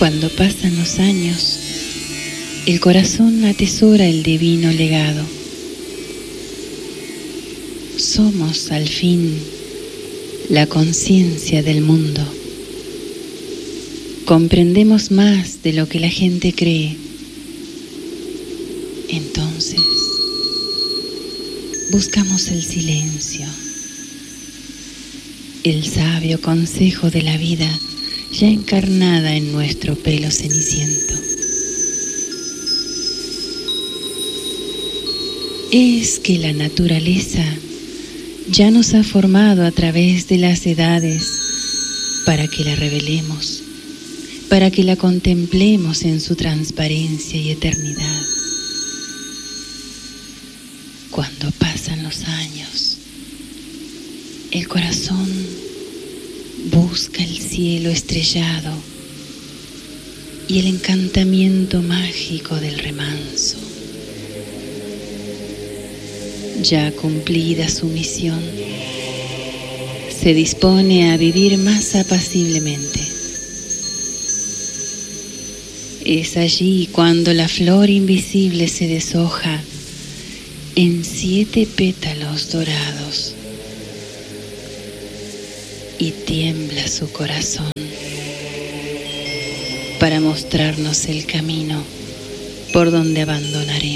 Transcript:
Cuando pasan los años, el corazón atesora el divino legado. Somos, al fin, la conciencia del mundo. Comprendemos más de lo que la gente cree. Entonces, buscamos el silencio, el sabio consejo de la vida ya encarnada en nuestro pelo ceniciento. Es que la naturaleza ya nos ha formado a través de las edades para que la revelemos, para que la contemplemos en su transparencia y eternidad. Cuando pasan los años, el corazón busca el cielo estrellado y el encantamiento mágico del remanso. Ya cumplida su misión, se dispone a vivir más apaciblemente. Es allí cuando la flor invisible se deshoja en 7 pétalos dorados y tiembla su corazón para mostrarnos el camino por donde abandonaremos.